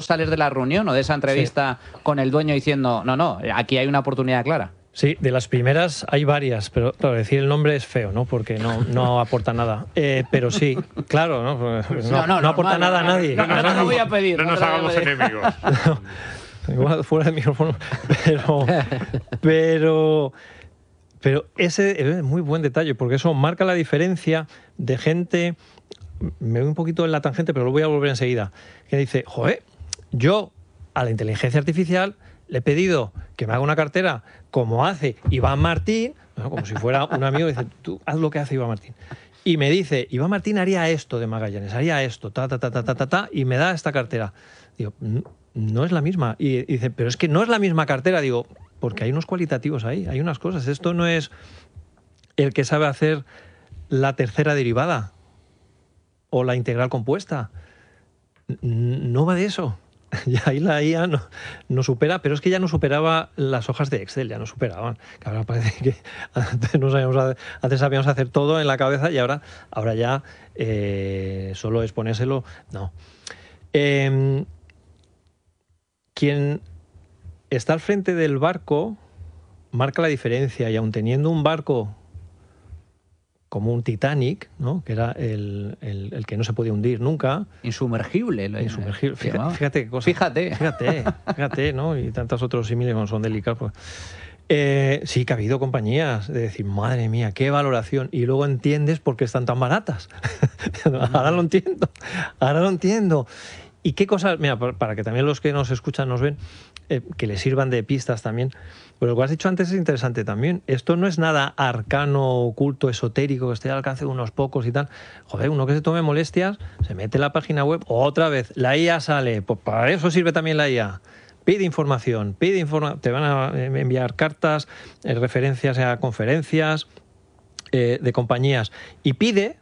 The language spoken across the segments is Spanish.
sales de la reunión o de esa entrevista con el dueño diciendo, no, aquí hay una oportunidad clara? Sí, de las primeras hay varias, pero claro, decir el nombre es feo, ¿no? Porque no aporta nada. Pero sí, claro, no aporta nada a nadie. No te lo voy a pedir. No nos hagamos enemigos. Igual fuera del micrófono. Pero ese es muy buen detalle, porque eso marca la diferencia de gente. Me voy un poquito en la tangente, pero lo voy a volver enseguida. Que dice, joder, yo a la inteligencia artificial le he pedido que me haga una cartera como hace Iván Martín, ¿no? Como si fuera un amigo, dice, tú haz lo que hace Iván Martín. Y me dice, Iván Martín haría esto de Magallanes, haría esto, y me da esta cartera. Digo, no es la misma. Y dice, pero es que no es la misma cartera. Digo, porque hay unos cualitativos ahí, hay unas cosas. Esto no es el que sabe hacer la tercera derivada o la integral compuesta. No va de eso. Ya ahí la IA no supera, pero es que ya no superaba las hojas de Excel, ya no superaban. Que ahora parece que antes sabíamos hacer todo en la cabeza y ahora ya solo es ponérselo. No. Quien está al frente del barco marca la diferencia, y aun teniendo un barco como un Titanic, ¿no? Que era el que no se podía hundir nunca. Insumergible. Insumergible. Fíjate qué cosa. Fíjate, ¿no? Y tantos otros símiles no son delicados. Sí que ha habido compañías de decir, madre mía, qué valoración. Y luego entiendes por qué están tan baratas. Ahora lo entiendo. ¿Y qué cosas? Mira, para que también los que nos escuchan nos ven, que les sirvan de pistas también. Pero lo que has dicho antes es interesante también. Esto no es nada arcano, oculto, esotérico, que esté al alcance de unos pocos y tal. Joder, uno que se tome molestias, se mete en la página web, otra vez, la IA sale. Pues para eso sirve también la IA. Pide información, te van a enviar cartas, referencias a conferencias de compañías. Y pide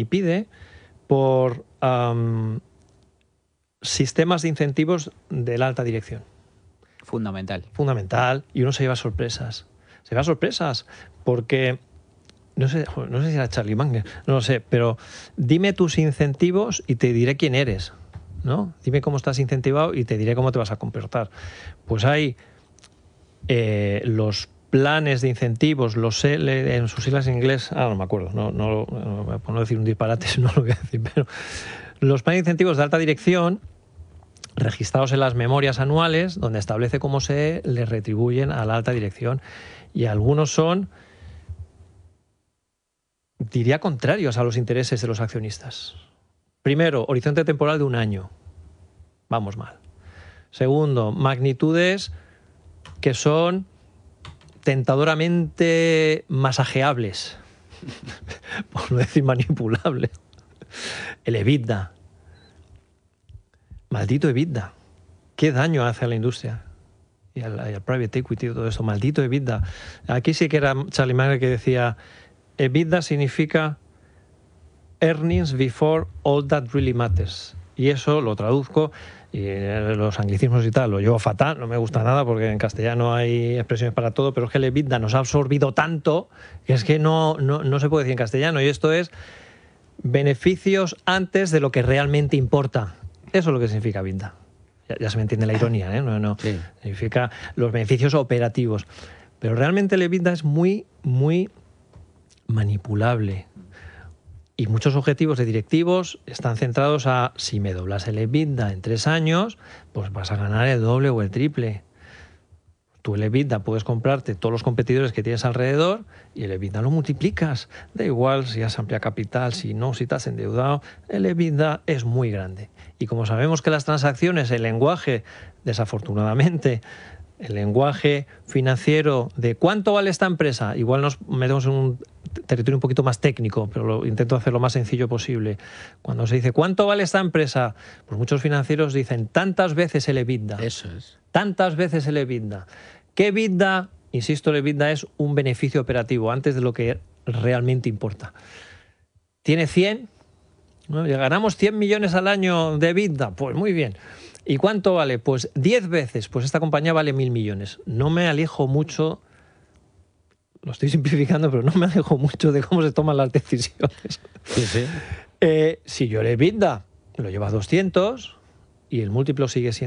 por sistemas de incentivos de la alta dirección. Fundamental. Y uno se lleva sorpresas. Porque, no sé si era Charlie Munger, no lo sé, pero dime tus incentivos y te diré quién eres, ¿no? Dime cómo estás incentivado y te diré cómo te vas a comportar. Pues hay los planes de incentivos, en sus siglas en inglés, no me acuerdo, por no decir un disparate, no lo voy a decir, pero los planes de incentivos de alta dirección registrados en las memorias anuales, donde establece cómo se les retribuyen a la alta dirección. Y algunos son, diría, contrarios a los intereses de los accionistas. Primero, horizonte temporal de 1 año. Vamos mal. Segundo, magnitudes que son tentadoramente masajeables, por no decir manipulables. El EBITDA. Maldito EBITDA. ¿Qué daño hace a la industria? Y al private equity y todo eso. Maldito EBITDA. Aquí sí que era Charlie Munger que decía, EBITDA significa earnings before all that really matters. Y eso lo traduzco, y los anglicismos y tal, lo llevo fatal, no me gusta nada porque en castellano hay expresiones para todo, pero es que el EBITDA nos ha absorbido tanto que es que no se puede decir en castellano. Y esto es beneficios antes de lo que realmente importa. Eso es lo que significa EBITDA. Ya se me entiende la ironía, ¿eh? Sí. Significa los beneficios operativos. Pero realmente el EBITDA es muy, muy manipulable. Y muchos objetivos de directivos están centrados a, si me doblas el EBITDA en 3 años, pues vas a ganar el doble o el triple. Tú el EBITDA puedes comprarte todos los competidores que tienes alrededor y el EBITDA lo multiplicas. Da igual si has amplia capital, si no, si estás endeudado. El EBITDA es muy grande. Y como sabemos que las transacciones, el lenguaje, desafortunadamente, el lenguaje financiero de cuánto vale esta empresa, igual nos metemos en un territorio un poquito más técnico, pero lo intento hacer lo más sencillo posible. Cuando se dice ¿cuánto vale esta empresa? Pues muchos financieros dicen tantas veces el EBITDA. Eso es. Tantas veces el EBITDA. ¿Qué EBITDA? Insisto, el EBITDA es un beneficio operativo antes de lo que realmente importa. ¿Tiene 100? ¿No? ¿Ganamos 100 millones al año de EBITDA? Pues muy bien. ¿Y cuánto vale? Pues 10 veces. Pues esta compañía vale 1.000 millones. No me alejo mucho, lo estoy simplificando, pero no me alejo mucho de cómo se toman las decisiones. Sí. Si yo el EBITDA lo llevo a 200 y el múltiplo sigue siendo